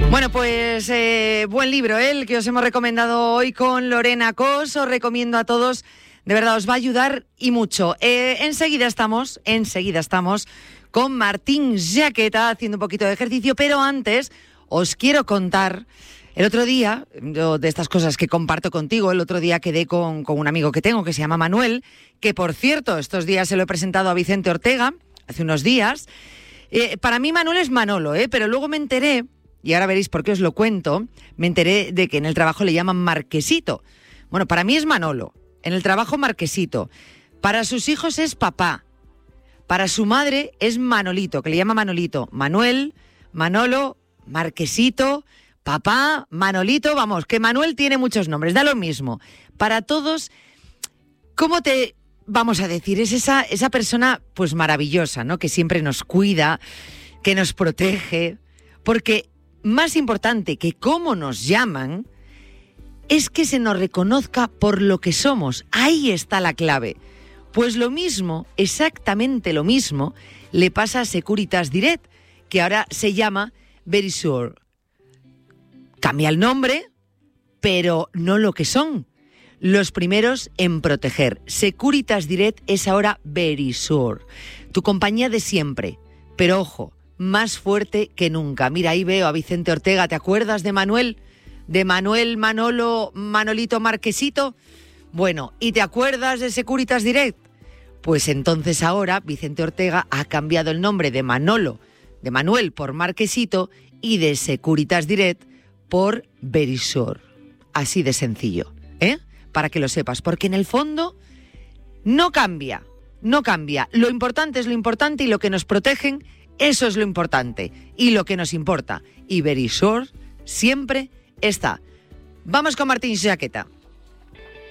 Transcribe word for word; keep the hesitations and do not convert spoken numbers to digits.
Bueno, pues eh, buen libro, ¿eh? El que os hemos recomendado hoy con Lorena Cos. Os recomiendo a todos, de verdad, os va a ayudar y mucho. Eh, enseguida estamos, enseguida estamos con Martín Jaqueta haciendo un poquito de ejercicio, pero antes os quiero contar, el otro día, yo, de estas cosas que comparto contigo, el otro día quedé con, con un amigo que tengo que se llama Manuel, que por cierto, estos días se lo he presentado a Vicente Ortega, hace unos días. Eh, para mí Manuel es Manolo, ¿eh? Pero luego me enteré, y ahora veréis por qué os lo cuento, me enteré de que en el trabajo le llaman Marquesito. Bueno, para mí es Manolo, en el trabajo Marquesito. Para sus hijos es papá. Para su madre es Manolito, que le llama Manolito. Manuel, Manolo, Marquesito, papá, Manolito, vamos, que Manuel tiene muchos nombres, da lo mismo. Para todos, ¿cómo te vamos a decir? Es esa, esa persona pues maravillosa, ¿no? Que siempre nos cuida, que nos protege, porque más importante que cómo nos llaman es que se nos reconozca por lo que somos. Ahí está la clave. Pues lo mismo, exactamente lo mismo, le pasa a Securitas Direct, que ahora se llama Verisure. Cambia el nombre, pero no lo que son. Los primeros en proteger. Securitas Direct es ahora Verisure, tu compañía de siempre. Pero ojo, más fuerte que nunca. Mira, ahí veo a Vicente Ortega. ¿Te acuerdas de Manuel? De Manuel, Manolo, Manolito, Marquesito. Bueno, ¿y te acuerdas de Securitas Direct? Pues entonces ahora Vicente Ortega ha cambiado el nombre de Manolo, de Manuel por Marquesito y de Securitas Direct por Verisure. Así de sencillo, ¿eh? Para que lo sepas, porque en el fondo no cambia, no cambia. Lo importante es lo importante y lo que nos protegen, eso es lo importante y lo que nos importa. Y Verisure siempre está. Vamos con Martín Jaqueta.